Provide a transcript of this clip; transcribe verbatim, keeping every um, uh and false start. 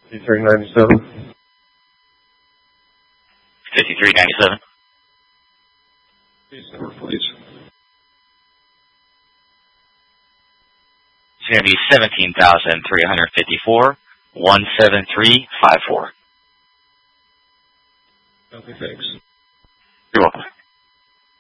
fifty-three ninety-seven. fifty-three ninety-seven. Please, number, please. It's going to be seventeen thousand three hundred fifty-four, one seven three five four. Okay, thanks.